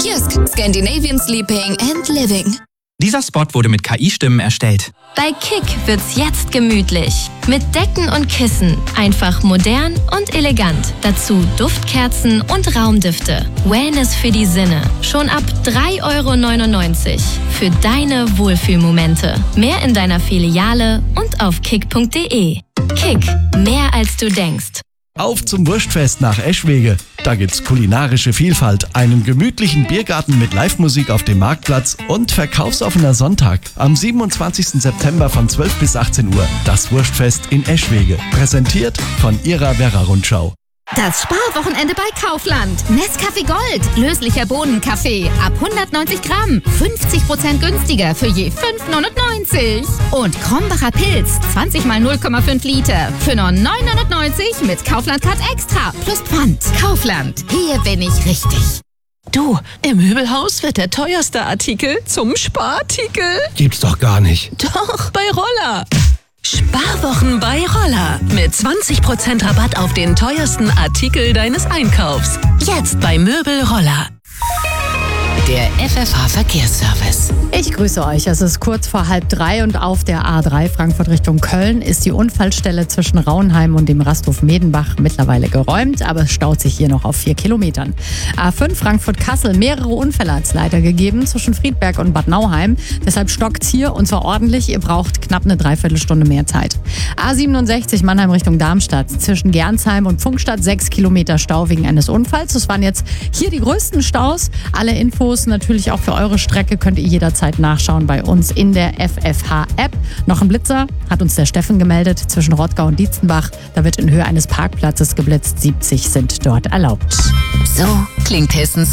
Jysk, Scandinavian Sleeping and Living. Dieser Spot wurde mit KI-Stimmen erstellt. Bei Kick wird's jetzt gemütlich. Mit Decken und Kissen. Einfach modern und elegant. Dazu Duftkerzen und Raumdüfte. Wellness für die Sinne. Schon ab 3,99 € für deine Wohlfühlmomente. Mehr in deiner Filiale und auf kick.de. Kick, mehr als du denkst. Auf zum Wurstfest nach Eschwege. Da gibt's kulinarische Vielfalt, einen gemütlichen Biergarten mit Live-Musik auf dem Marktplatz und verkaufsoffener Sonntag. Am 27. September von 12 bis 18 Uhr. Das Wurstfest in Eschwege. Präsentiert von Ihrer Werra-Rundschau. Das Sparwochenende bei Kaufland. Nescafé Gold. Löslicher Bohnenkaffee. Ab 190 Gramm. 50% günstiger für je 5,99 €. Und Krombacher Pilz. 20 mal 0,5 Liter. Für nur 9,99 € mit Kaufland-Card Extra. Plus Pfand. Kaufland. Hier bin ich richtig. Du, im Möbelhaus wird der teuerste Artikel zum Sparartikel. Gibt's doch gar nicht. Doch, bei Roller. Sparwochen bei Roller. Mit 20% Rabatt auf den teuersten Artikel deines Einkaufs. Jetzt bei Möbel Roller. Der FFH Verkehrsservice. Ich grüße euch. Es ist kurz vor 2:30 und auf der A3 Frankfurt Richtung Köln ist die Unfallstelle zwischen Rauenheim und dem Rasthof Medenbach mittlerweile geräumt, aber es staut sich hier noch auf 4 Kilometern. A5 Frankfurt-Kassel, mehrere Unfälle hat es leider gegeben zwischen Friedberg und Bad Nauheim. Deshalb stockt's hier und zwar ordentlich. Ihr braucht knapp eine Dreiviertelstunde mehr Zeit. A67 Mannheim Richtung Darmstadt zwischen Gernsheim und Pfungstadt 6 Kilometer Stau wegen eines Unfalls. Das waren jetzt hier die größten Staus. Alle Infos natürlich auch für eure Strecke könnt ihr jederzeit nachschauen bei uns in der FFH-App. Noch ein Blitzer hat uns der Steffen gemeldet zwischen Rottgau und Dietzenbach. Da wird in Höhe eines Parkplatzes geblitzt. 70 sind dort erlaubt. So klingt Hessens